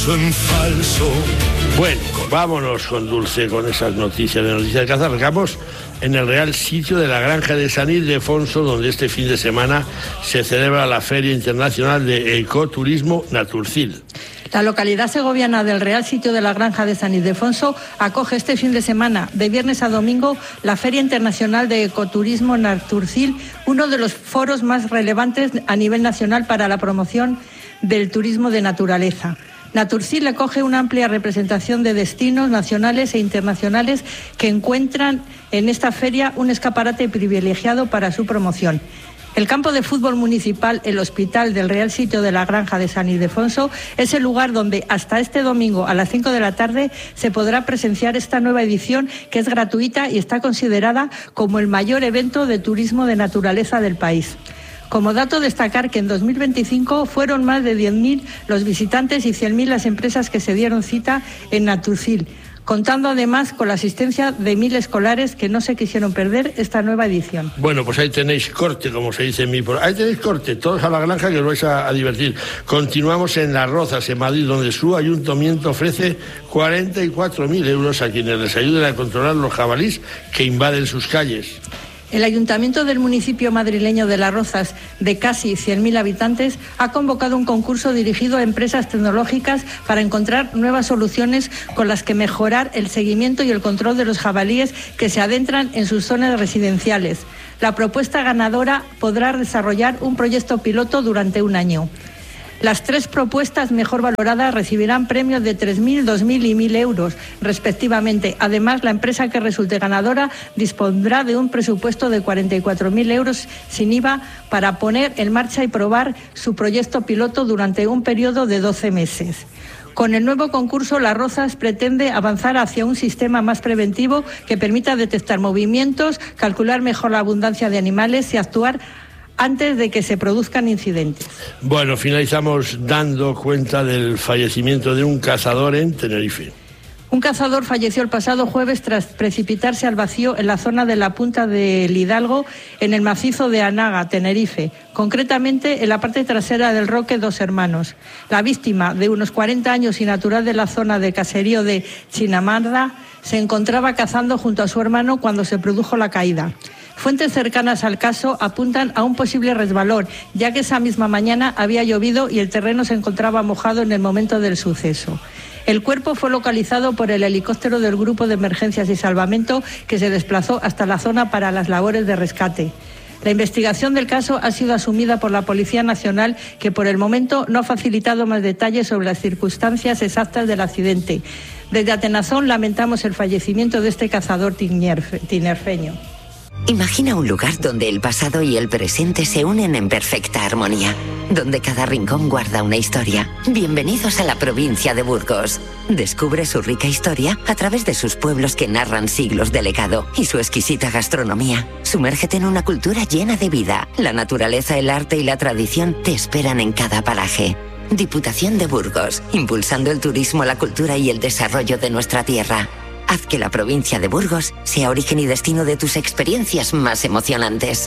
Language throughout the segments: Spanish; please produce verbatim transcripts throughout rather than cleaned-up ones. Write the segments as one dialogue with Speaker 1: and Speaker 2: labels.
Speaker 1: son falso.
Speaker 2: Bueno, vámonos con Dulce con esas noticias de Noticias de Caza. Arrancamos en el Real Sitio de la Granja de San Ildefonso, donde este fin de semana se celebra la Feria Internacional de Ecoturismo Naturcil.
Speaker 3: La localidad segoviana del Real Sitio de la Granja de San Ildefonso acoge este fin de semana, de viernes a domingo, la Feria Internacional de Ecoturismo Naturcil, uno de los foros más relevantes a nivel nacional para la promoción del turismo de naturaleza. Naturcil acoge una amplia representación de destinos nacionales e internacionales que encuentran en esta feria un escaparate privilegiado para su promoción. El campo de fútbol municipal, el Hospital del Real Sitio de la Granja de San Ildefonso, es el lugar donde hasta este domingo a las cinco de la tarde se podrá presenciar esta nueva edición, que es gratuita y está considerada como el mayor evento de turismo de naturaleza del país. Como dato, destacar que en dos mil veinticinco fueron más de diez mil los visitantes y cien mil las empresas que se dieron cita en Naturcil, contando además con la asistencia de mil escolares que no se quisieron perder esta nueva edición.
Speaker 2: Bueno, pues ahí tenéis corte, como se dice en mi... Ahí tenéis corte, todos a la granja, que os vais a, a divertir. Continuamos en Las Rozas, en Madrid, donde su ayuntamiento ofrece cuarenta y cuatro mil euros a quienes les ayuden a controlar los jabalíes que invaden sus calles.
Speaker 3: El Ayuntamiento del municipio madrileño de Las Rozas, de casi cien mil habitantes, ha convocado un concurso dirigido a empresas tecnológicas para encontrar nuevas soluciones con las que mejorar el seguimiento y el control de los jabalíes que se adentran en sus zonas residenciales. La propuesta ganadora podrá desarrollar un proyecto piloto durante un año. Las tres propuestas mejor valoradas recibirán premios de tres mil, dos mil y mil euros, respectivamente. Además, la empresa que resulte ganadora dispondrá de un presupuesto de cuarenta y cuatro mil euros sin I V A para poner en marcha y probar su proyecto piloto durante un periodo de doce meses. Con el nuevo concurso, Las Rozas pretende avanzar hacia un sistema más preventivo que permita detectar movimientos, calcular mejor la abundancia de animales y actuar antes de que se produzcan incidentes.
Speaker 2: Bueno, finalizamos dando cuenta del fallecimiento de un cazador en Tenerife.
Speaker 3: Un cazador falleció el pasado jueves tras precipitarse al vacío en la zona de la Punta del Hidalgo, en el macizo de Anaga, Tenerife, concretamente en la parte trasera del Roque Dos Hermanos. La víctima, de unos cuarenta años y natural de la zona de caserío de Chinamarda, se encontraba cazando junto a su hermano cuando se produjo la caída. Fuentes cercanas al caso apuntan a un posible resbalón, ya que esa misma mañana había llovido y el terreno se encontraba mojado en el momento del suceso. El cuerpo fue localizado por el helicóptero del Grupo de Emergencias y Salvamento, que se desplazó hasta la zona para las labores de rescate. La investigación del caso ha sido asumida por la Policía Nacional, que por el momento no ha facilitado más detalles sobre las circunstancias exactas del accidente. Desde Atenazón lamentamos el fallecimiento de este cazador tinerfeño.
Speaker 4: Imagina un lugar donde el pasado y el presente se unen en perfecta armonía, donde cada rincón guarda una historia. Bienvenidos a la provincia de Burgos. Descubre su rica historia a través de sus pueblos que narran siglos de legado y su exquisita gastronomía. Sumérgete en una cultura llena de vida. La naturaleza, el arte y la tradición te esperan en cada paraje. Diputación de Burgos, impulsando el turismo, la cultura y el desarrollo de nuestra tierra. Haz que la provincia de Burgos sea origen y destino de tus experiencias más emocionantes.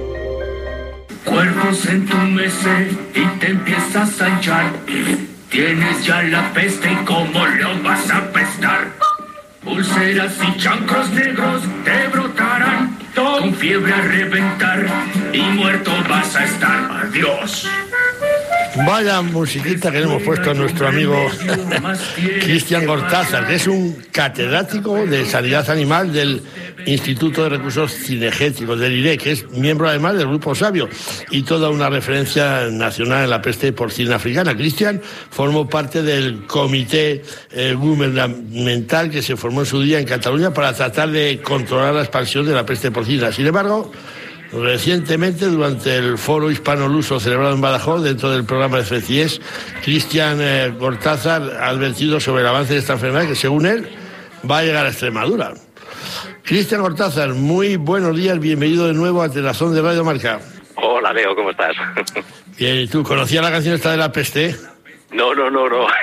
Speaker 1: Cuervos en tu mesa y te empiezas a hinchar. Tienes ya la peste y cómo lo vas a apestar. Úlceras y chancros negros te brotarán. Con fiebre a reventar y muerto vas a estar. Adiós.
Speaker 2: Vaya musiquita que le hemos puesto a nuestro amigo Cristian Gortázar, que es un catedrático de sanidad animal del Instituto de Recursos Cinegéticos del I R E, que es miembro además del Grupo Sabio y toda una referencia nacional en la peste porcina africana. Cristian formó parte del comité eh, gubernamental que se formó en su día en Cataluña para tratar de controlar la expansión de la peste porcina. Sin embargo, recientemente, durante el foro hispano-luso celebrado en Badajoz, dentro del programa de F C I E S, Cristian eh, Gortázar ha advertido sobre el avance de esta enfermedad que, según él, va a llegar a Extremadura. Cristian Gortázar, muy buenos días, bienvenido de nuevo a Atenazón de Radio Marca.
Speaker 5: Hola, Leo, ¿cómo estás?
Speaker 2: Bien, ¿y tú conocías la canción esta de la peste?
Speaker 5: No, no, no, no.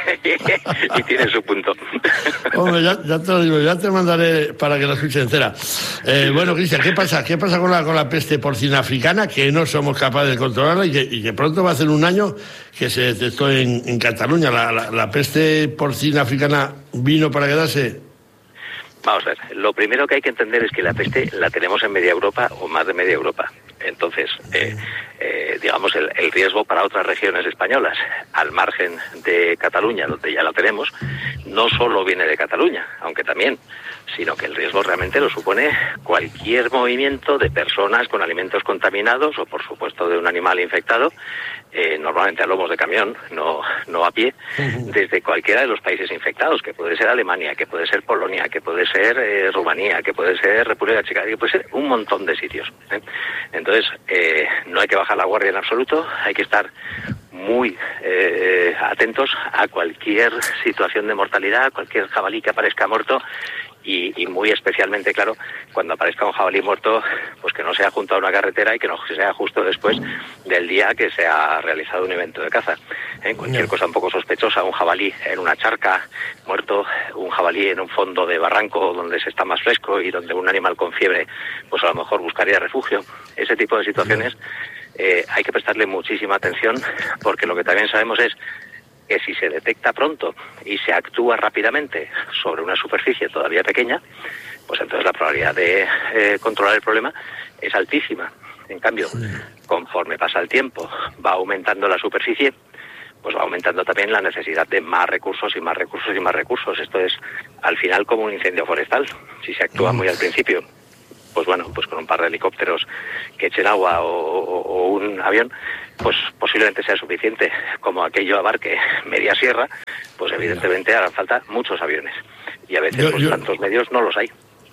Speaker 5: Y tiene su punto.
Speaker 2: Hombre, ya, ya te lo digo, ya te mandaré para que la escuche entera. Eh, bueno, Cristian, ¿qué pasa? ¿Qué pasa con la, con la peste porcina africana? Que no somos capaces de controlarla y que, y que pronto va a ser un año que se detectó en, en Cataluña. La, la, ¿La peste porcina africana vino para quedarse?
Speaker 5: Vamos a ver, lo primero que hay que entender es que la peste la tenemos en media Europa o más de media Europa. Entonces, eh, eh, digamos, el, el riesgo para otras regiones españolas, al margen de Cataluña, donde ya la tenemos, no solo viene de Cataluña, aunque también, sino que el riesgo realmente lo supone cualquier movimiento de personas con alimentos contaminados o, por supuesto, de un animal infectado, eh, normalmente a lomos de camión, no, no a pie, desde cualquiera de los países infectados, que puede ser Alemania, que puede ser Polonia, que puede ser eh, Rumanía, que puede ser República Checa, que puede ser un montón de sitios, ¿eh? Entonces, eh, no hay que bajar la guardia en absoluto, hay que estar muy eh, atentos a cualquier situación de mortalidad, a cualquier jabalí que aparezca muerto. Y, y muy especialmente, claro, cuando aparezca un jabalí muerto, pues que no sea junto a una carretera y que no sea justo después del día que se ha realizado un evento de caza. ¿Eh? Cualquier cosa un poco sospechosa, un jabalí en una charca muerto, un jabalí en un fondo de barranco donde se está más fresco y donde un animal con fiebre, pues a lo mejor buscaría refugio. Ese tipo de situaciones eh, hay que prestarle muchísima atención, porque lo que también sabemos es que si se detecta pronto y se actúa rápidamente sobre una superficie todavía pequeña, pues entonces la probabilidad de eh, controlar el problema es altísima. En cambio, conforme pasa el tiempo, va aumentando la superficie, pues va aumentando también la necesidad de más recursos y más recursos y más recursos. Esto es, al final, como un incendio forestal. Si se actúa muy al principio, pues bueno, pues con un par de helicópteros que echen agua o, o, o un avión, pues posiblemente sea suficiente. Como aquello abarque media sierra, pues evidentemente harán falta muchos aviones. Y a veces, yo, pues yo, tantos medios no los hay.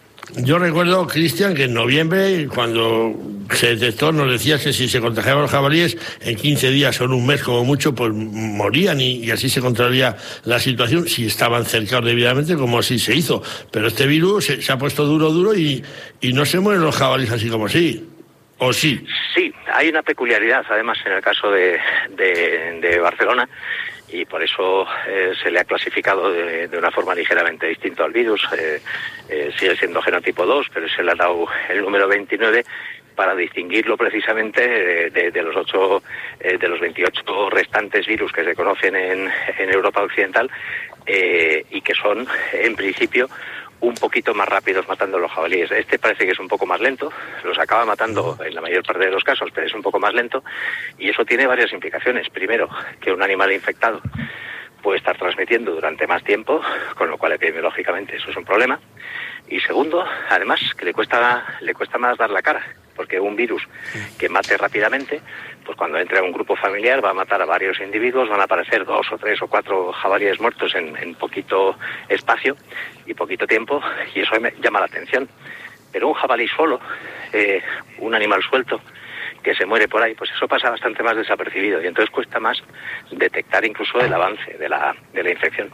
Speaker 2: Yo recuerdo, Cristian, que en noviembre, cuando se detectó, nos decías que si se contagiaban los jabalíes, en quince días o en un mes como mucho, pues morían y, y así se controlaría la situación, si estaban cercados debidamente, como así se hizo. Pero este virus se, se ha puesto duro, duro y, y no se mueren los jabalíes así como así. ¿O sí?
Speaker 5: Sí, hay una peculiaridad, además, en el caso de, de, de Barcelona, y por eso eh, se le ha clasificado de, de una forma ligeramente distinta al virus. Eh, eh, sigue siendo genotipo dos, pero se le ha dado el número veintinueve para distinguirlo precisamente de, de, de los ocho, eh, de los veintiocho restantes virus que se conocen en, en Europa Occidental, eh, y que son, en principio, un poquito más rápidos matando los jabalíes. Este parece que es un poco más lento, los acaba matando en la mayor parte de los casos, pero es un poco más lento, y eso tiene varias implicaciones. Primero, que un animal infectado puede estar transmitiendo durante más tiempo, con lo cual epidemiológicamente eso es un problema. Y segundo, además, que le cuesta, le cuesta más dar la cara, porque un virus que mate rápidamente, pues cuando entra un grupo familiar va a matar a varios individuos, van a aparecer dos o tres o cuatro jabalíes muertos en, en poquito espacio y poquito tiempo, y eso llama la atención. Pero un jabalí solo, eh, un animal suelto, que se muere por ahí, pues eso pasa bastante más desapercibido, y entonces cuesta más detectar incluso el avance de la, de la infección.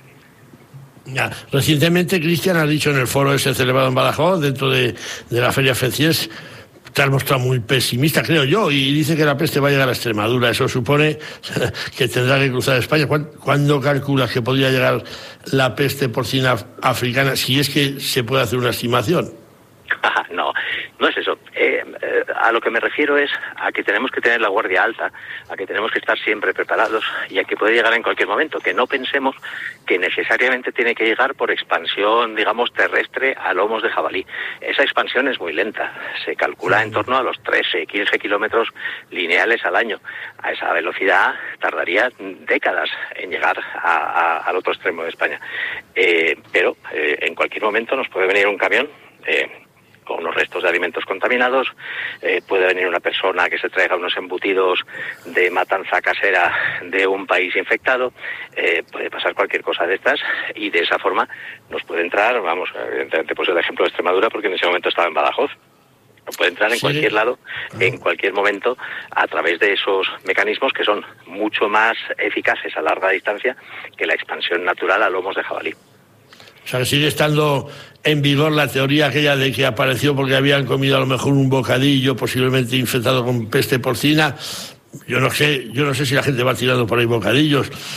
Speaker 2: Ya. Recientemente, Cristian, ha dicho en el foro ese celebrado en Badajoz, dentro de, de la Feria FECIES, te has mostrado muy pesimista, creo yo, y dice que la peste va a llegar a Extremadura. Eso supone que tendrá que cruzar España. ¿Cuándo calculas que podría llegar la peste porcina africana, si es que se puede hacer una estimación?
Speaker 5: No, no es eso. Eh, eh, a lo que me refiero es a que tenemos que tener la guardia alta, a que tenemos que estar siempre preparados y a que puede llegar en cualquier momento. Que no pensemos que necesariamente tiene que llegar por expansión, digamos, terrestre a lomos de jabalí. Esa expansión es muy lenta. Se calcula en torno a los trece, quince kilómetros lineales al año. A esa velocidad tardaría décadas en llegar a, a, al otro extremo de España. Eh, pero eh, en cualquier momento nos puede venir un camión Eh, con unos restos de alimentos contaminados, eh, puede venir una persona que se traiga unos embutidos de matanza casera de un país infectado, eh, puede pasar cualquier cosa de estas, y de esa forma nos puede entrar, vamos, evidentemente pues el ejemplo de Extremadura, porque en ese momento estaba en Badajoz, puede entrar en sí. cualquier lado, en cualquier momento, a través de esos mecanismos que son mucho más eficaces a larga distancia que la expansión natural a lomos de jabalí.
Speaker 2: O sea, que sigue estando en vigor la teoría aquella de que apareció porque habían comido a lo mejor un bocadillo posiblemente infectado con peste porcina. Yo no sé, yo no sé si la gente va tirando por ahí bocadillos.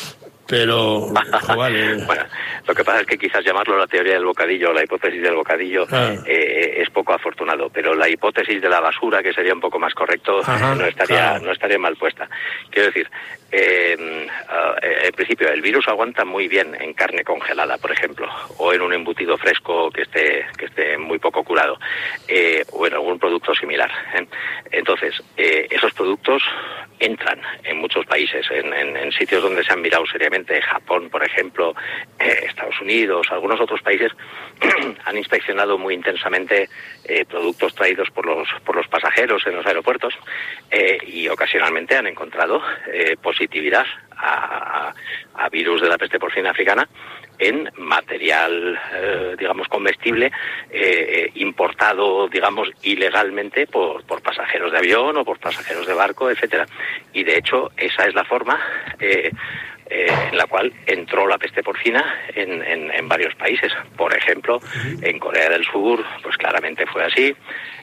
Speaker 2: pero jo, vale.
Speaker 5: Bueno, lo que pasa es que quizás llamarlo la teoría del bocadillo o la hipótesis del bocadillo ah. eh, es poco afortunado, pero la hipótesis de la basura, que sería un poco más correcto, Ajá, no estaría claro. no estaría mal puesta. Quiero decir, eh, uh, en principio el virus aguanta muy bien en carne congelada, por ejemplo, o en un embutido fresco que esté que esté muy poco curado, eh, o en algún producto similar. ¿eh? Entonces, eh, esos productos entran en muchos países, en, en, en sitios donde se han mirado seriamente, Japón, por ejemplo, eh, Estados Unidos, algunos otros países han inspeccionado muy intensamente eh, productos traídos por los por los pasajeros en los aeropuertos eh, y ocasionalmente han encontrado eh, positividad a, a virus de la peste porcina africana en material, eh, digamos, comestible eh, importado, digamos, ilegalmente por, por pasajeros de avión o por pasajeros de barco, etcétera. Y de hecho, esa es la forma eh, eh, en la cual entró la peste porcina en, en, en varios países. Por ejemplo, en Corea del Sur, pues claramente fue así.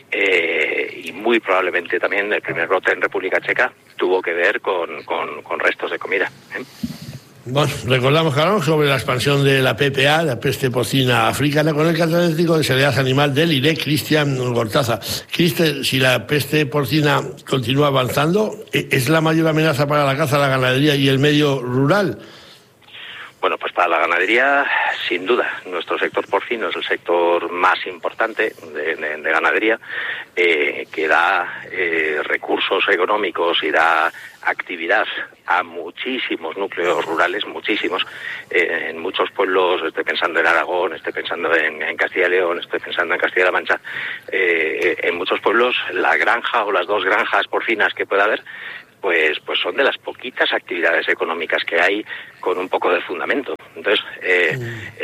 Speaker 5: Eh, y muy probablemente también el primer brote en República Checa tuvo que ver con, con, con restos de comida. ¿eh?
Speaker 2: Bueno, recordamos que hablamos sobre la expansión de la P P A, la peste porcina africana, con el catedrático de Sanidad Animal del I R E, Cristian Gortaza. Cristian, si la peste porcina continúa avanzando, ¿es la mayor amenaza para la caza, la ganadería y el medio rural?
Speaker 5: Bueno, pues para la ganadería, sin duda. Nuestro sector porcino es el sector más importante de, de, de ganadería, eh, que da eh, recursos económicos y da actividad a muchísimos núcleos rurales, muchísimos, eh, en muchos pueblos. Estoy pensando en Aragón, estoy pensando en, en Castilla y León, estoy pensando en Castilla-La Mancha. Eh, en muchos pueblos la granja o las dos granjas porcinas que pueda haber, pues pues son de las poquitas actividades económicas que hay con un poco de fundamento. Entonces, eh,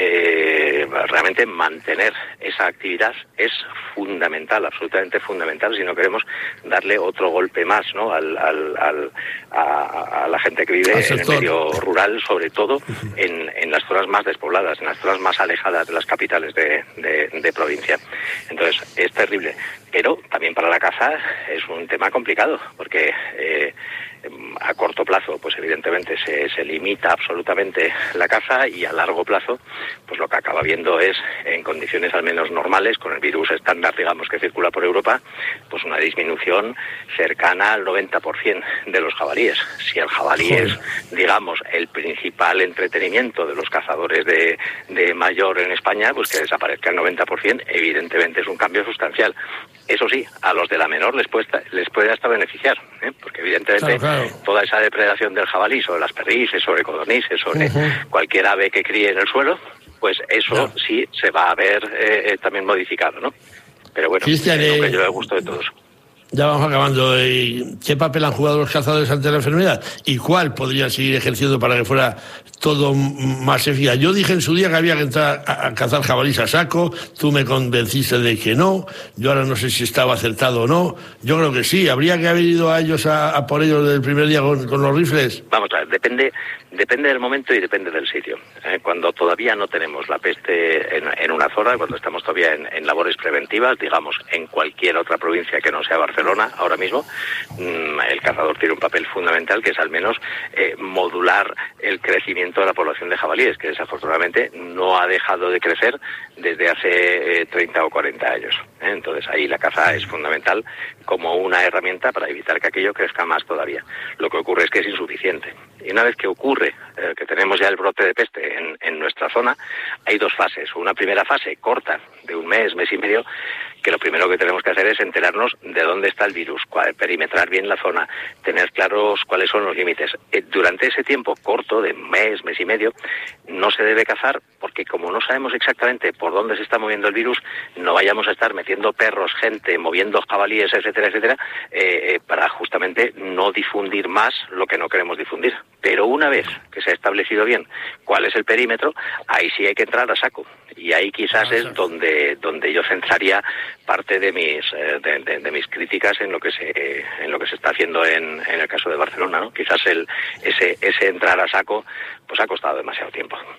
Speaker 5: eh, realmente mantener esa actividad es fundamental, absolutamente fundamental, si no queremos darle otro golpe más, ¿no?, al, al, al, a, a la gente que vive en el medio rural, sobre todo en, en las zonas más despobladas, en las zonas más alejadas de las capitales de, de, de provincia. Entonces, es terrible. Pero también para la caza es un tema complicado, porque eh, a corto plazo, pues evidentemente se, se limita absolutamente la caza, y a largo plazo, pues lo que acaba viendo es, en condiciones al menos normales, con el virus estándar, digamos, que circula por Europa, pues una disminución cercana al noventa por ciento de los jabalíes. Si el jabalí es, digamos, el principal entretenimiento de los cazadores de, de mayor en España, pues que desaparezca el noventa por ciento, evidentemente es un cambio sustancial. Eso sí, a los de la menor les puede, les puede hasta beneficiar, ¿eh? Porque evidentemente claro, claro. toda esa depredación del jabalí sobre las perdices, sobre codornices, sobre uh-huh. cualquier ave que críe en el suelo, pues eso no. sí se va a ver eh, también modificado, ¿no? Pero bueno,
Speaker 2: Cristian,
Speaker 5: es lo que
Speaker 2: eh...
Speaker 5: yo he gusto de todos.
Speaker 2: Ya vamos acabando. ¿Qué papel han jugado los cazadores ante la enfermedad? ¿Y cuál podría seguir ejerciendo para que fuera todo más eficaz? Yo dije en su día que había que entrar a cazar jabalíes a saco. Tú me convenciste de que no. Yo ahora no sé si estaba acertado o no. Yo creo que sí. ¿Habría que haber ido a ellos a, a por ellos del primer día con, con los rifles?
Speaker 5: Vamos a ver, depende, depende del momento y depende del sitio. ¿eh? Cuando todavía no tenemos la peste en, en una zona, cuando estamos todavía en, en labores preventivas, digamos, en cualquier otra provincia que no sea Barcelona, ahora mismo, el cazador tiene un papel fundamental, que es al menos eh, modular el crecimiento de la población de jabalíes, que desafortunadamente no ha dejado de crecer desde hace eh, treinta o cuarenta años. ¿eh? Entonces ahí la caza es fundamental como una herramienta para evitar que aquello crezca más todavía. Lo que ocurre es que es insuficiente. Y una vez que ocurre, eh, que tenemos ya el brote de peste en, en nuestra zona, hay dos fases. Una primera fase corta, de un mes, mes y medio, que lo primero que tenemos que hacer es enterarnos de dónde está el virus, cuál, perimetrar bien la zona, tener claros cuáles son los límites. Eh, durante ese tiempo corto, de mes, mes y medio, no se debe cazar, porque como no sabemos exactamente por dónde se está moviendo el virus, no vayamos a estar metiendo perros, gente, moviendo jabalíes, etcétera, etcétera, eh, eh, para justamente no difundir más lo que no queremos difundir. Pero una vez que se ha establecido bien cuál es el perímetro, ahí sí hay que entrar a saco. Y ahí quizás es donde donde yo centraría parte de mis eh, de, de, de mis críticas en lo que se en lo que se está haciendo en, en el caso de Barcelona, ¿no? Quizás el ese ese entrar a saco pues ha costado demasiado tiempo, entre que se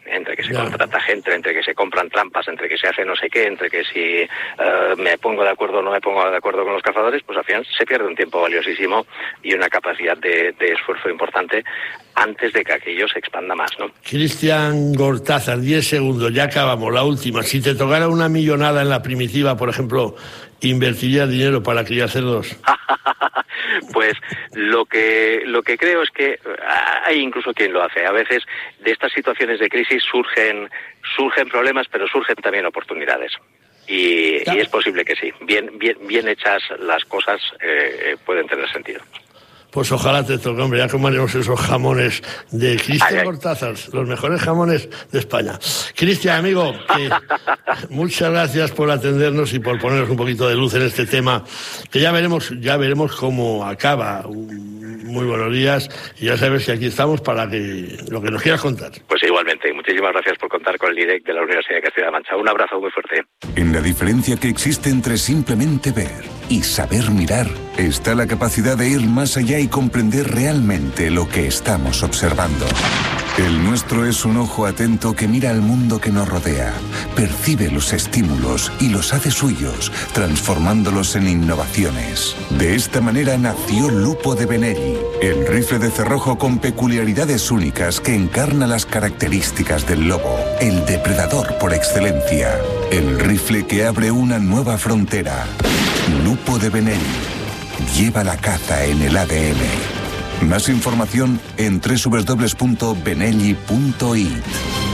Speaker 5: se
Speaker 2: ya.
Speaker 5: contrata gente, entre que se compran trampas, entre que se hace no sé qué, entre que si uh, me pongo de acuerdo o no me pongo de acuerdo con los cazadores, pues al final se pierde un tiempo valiosísimo y una capacidad de, de esfuerzo importante antes de que aquello se expanda más, ¿no?
Speaker 2: Cristian Gortázar, diez segundos, ya acabamos, la última. Si te tocara una millonada en la primitiva, por ejemplo, ¿invertirías dinero para criar cerdos?
Speaker 5: Pues lo que lo que creo es que hay incluso quien lo hace. A veces de estas situaciones de crisis surgen surgen problemas, pero surgen también oportunidades. Y, y es posible que sí. Bien bien bien hechas las cosas eh, pueden tener sentido.
Speaker 2: Pues ojalá te toque, hombre, ya comeremos esos jamones de Cristian Gortázar, los mejores jamones de España. Cristian, amigo, que muchas gracias por atendernos y por ponernos un poquito de luz en este tema, que ya veremos, ya veremos cómo acaba. Muy buenos días, y ya sabes que aquí estamos para que lo que nos quieras contar.
Speaker 5: Pues igualmente, muchísimas gracias por contar con el I D E C de la Universidad de Castilla-La Mancha. Un abrazo muy fuerte.
Speaker 6: En la diferencia que existe entre simplemente ver y saber mirar, está la capacidad de ir más allá y comprender realmente lo que estamos observando. El nuestro es un ojo atento que mira al mundo que nos rodea, percibe los estímulos y los hace suyos, transformándolos en innovaciones. De esta manera nació Lupo de Benelli, el rifle de cerrojo con peculiaridades únicas que encarna las características del lobo, el depredador por excelencia. El rifle que abre una nueva frontera. Lupo de Benelli. Lleva la caza en el A D N. Más información en doble u doble u doble u punto benelli punto it.